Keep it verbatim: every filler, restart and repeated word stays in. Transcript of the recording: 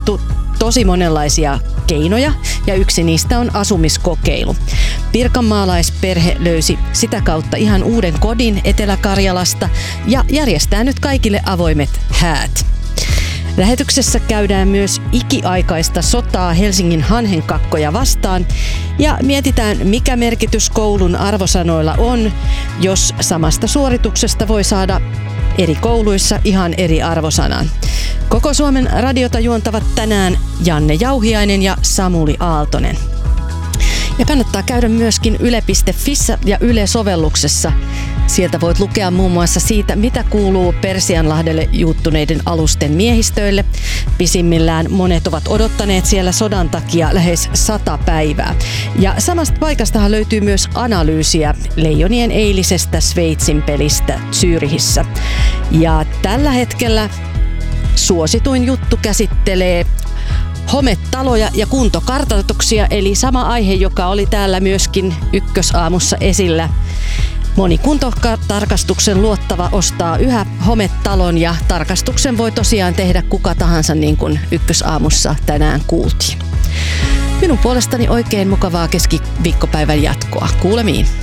kokeiltu tosi monenlaisia keinoja ja yksi niistä on asumiskokeilu. Pirkanmaalaisperhe löysi sitä kautta ihan uuden kodin Etelä-Karjalasta ja järjestää nyt kaikille avoimet häät. Lähetyksessä käydään myös ikiaikaista sotaa Helsingin hanhenkakkoja vastaan ja mietitään, mikä merkitys koulun arvosanoilla on, jos samasta suorituksesta voi saada eri kouluissa ihan eri arvosanan. Koko Suomen radiota juontavat tänään Janne Jauhiainen ja Samuli Aaltonen. Ja kannattaa käydä myöskin yle piste fissä ja Yle-sovelluksessa. Sieltä voit lukea muun muassa siitä, mitä kuuluu Persianlahdelle juuttuneiden alusten miehistöille. Pisimmillään monet ovat odottaneet siellä sodan takia lähes sata päivää. Ja samasta paikastahan löytyy myös analyysiä Leijonien eilisestä Sveitsin pelistä Zyrihissä. Ja tällä hetkellä suosituin juttu käsittelee hometaloja ja kuntokartoituksia, eli sama aihe, joka oli täällä myöskin Ykkösaamussa esillä. Moni kuntotarkastuksen luottava ostaa yhä hometalon ja tarkastuksen voi tosiaan tehdä kuka tahansa, niin kuin Ykkösaamussa tänään kuultiin. Minun puolestani oikein mukavaa keskiviikkopäivän jatkoa. Kuulemiin.